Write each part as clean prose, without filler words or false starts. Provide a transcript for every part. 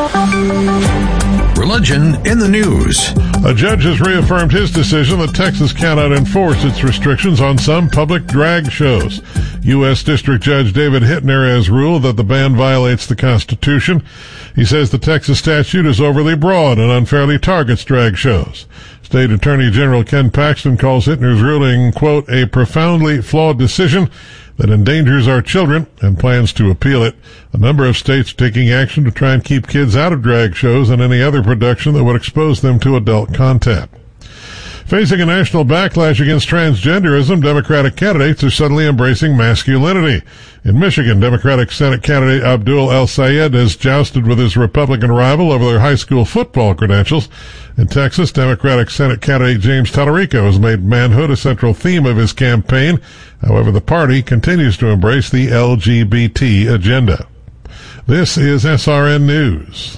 Religion in the news. A judge has reaffirmed his decision that Texas cannot enforce its restrictions on some public drag shows. U.S. District Judge David Hittner has ruled that the ban violates the Constitution. He says the Texas statute is overly broad and unfairly targets drag shows. State Attorney General Ken Paxton calls Hittner's ruling, quote, a profoundly flawed decision that endangers our children and plans to appeal it. A number of states are taking action to try and keep kids out of drag shows and any other production that would expose them to adult content. Facing a national backlash against transgenderism, Democratic candidates are suddenly embracing masculinity. In Michigan, Democratic Senate candidate Abdul El-Sayed has jousted with his Republican rival over their high school football credentials. In Texas, Democratic Senate candidate James Tallarico has made manhood a central theme of his campaign. However, the party continues to embrace the LGBT agenda. This is SRN News.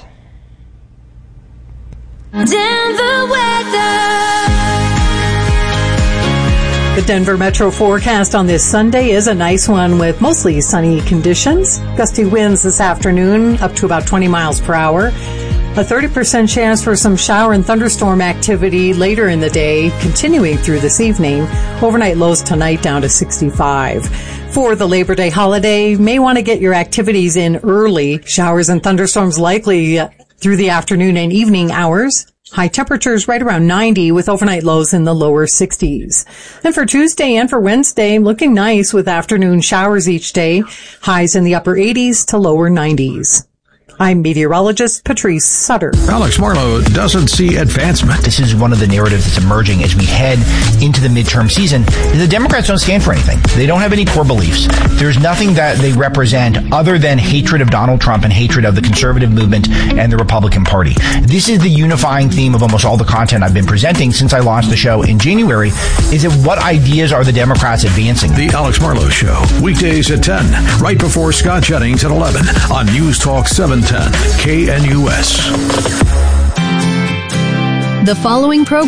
Denver weather. The Denver Metro forecast on this Sunday is a nice one with mostly sunny conditions. Gusty winds this afternoon up to about 20 miles per hour. A 30% chance for some shower and thunderstorm activity later in the day, continuing through this evening. Overnight lows tonight down to 65. For the Labor Day holiday, you may want to get your activities in early. Showers and thunderstorms likely through the afternoon and evening hours. High temperatures right around 90 with overnight lows in the lower 60s. And for Tuesday and for Wednesday, looking nice with afternoon showers each day. Highs in the upper 80s to lower 90s. I'm meteorologist Patrice Sutter. Alex Marlowe doesn't see advancement. This is one of the narratives that's emerging as we head into the midterm season. The Democrats don't stand for anything. They don't have any core beliefs. There's nothing that they represent other than hatred of Donald Trump and hatred of the conservative movement and the Republican Party. This is the unifying theme of almost all the content I've been presenting since I launched the show in January, is that what ideas are the Democrats advancing? The Alex Marlowe Show, weekdays at 10, right before Scott Jennings at 11 on News Talk 710 KNUS. The following program